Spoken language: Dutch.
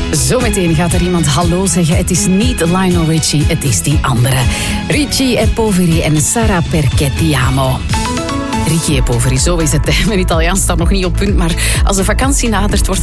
Zometeen gaat er iemand hallo zeggen. Het is niet Lionel Richie, het is die andere. Richie e Poveri en Sara perché ti amo. Richie e Poveri, zo is het. Mijn Italiaans staat nog niet op punt, maar als de vakantie nadert wordt